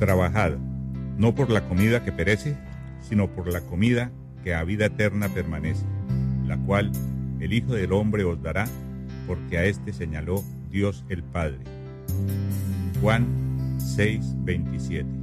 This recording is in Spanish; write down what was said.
Trabajad, no por la comida que perece, sino por la comida que a vida eterna permanece, la cual el Hijo del Hombre os dará, porque a éste señaló Dios el Padre. Juan 6:27.